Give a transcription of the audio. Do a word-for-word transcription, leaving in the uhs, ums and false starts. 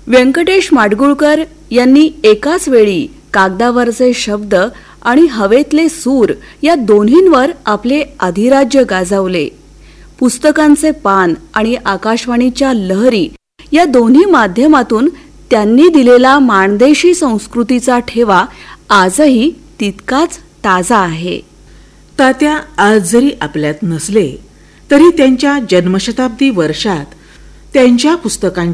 व्यंकटेश माडगूळकर यांनी एकाच वेळी कागदावरचे शब्द आणि हवेतले सूर या दोन्हींवर आपले अधिराज्य गाजवले. पुस्तकांचे पान आणि आकाशवाणीच्या लहरी या दोन्ही माध्यमातून त्यांनी दिलेला माणदेशी संस्कृतीचा ठेवा आजही तितकाच ताजा आहे. तात्या आज जरी आपल्यात नसले तरी त्यांच्या जन्मशताब्दी वर्षात त्यांच्या पुस्तकांची